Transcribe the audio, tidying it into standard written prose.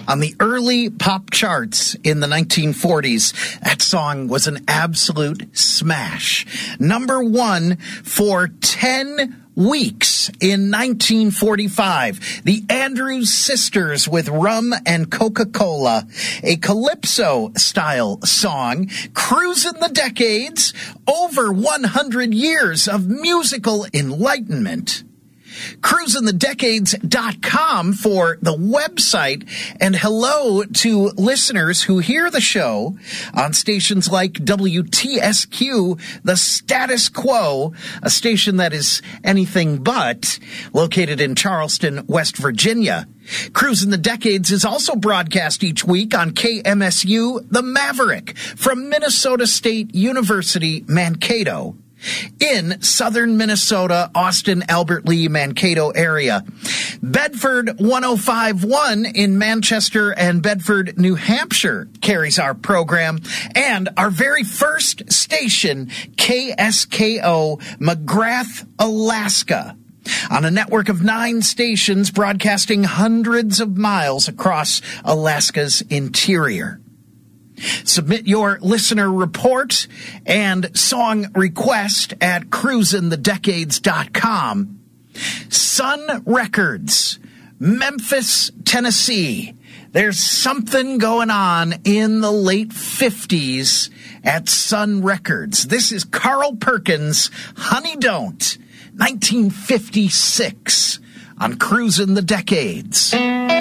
On the early pop charts in the 1940s, that song was an absolute smash. Number one for 10 weeks in 1945. The Andrews Sisters with Rum and Coca-Cola, a calypso-style song, cruising the decades, over 100 years of musical enlightenment. CruisinTheDecades.com for the website, and hello to listeners who hear the show on stations like WTSQ, The Status Quo, a station that is anything but, located in Charleston, West Virginia. Cruisin' the Decades is also broadcast each week on KMSU, The Maverick, from Minnesota State University, Mankato. In southern Minnesota, Austin, Albert Lea, Mankato area. Bedford 105.1 in Manchester and Bedford, New Hampshire carries our program. And our very first station, KSKO, McGrath, Alaska. On a network of 9 stations broadcasting hundreds of miles across Alaska's interior. Submit your listener report and song request at cruisinthedecades.com. Sun Records, Memphis, Tennessee. There's something going on in the late 50s at Sun Records. This is Carl Perkins, Honey Don't, 1956 on Cruisin' the Decades.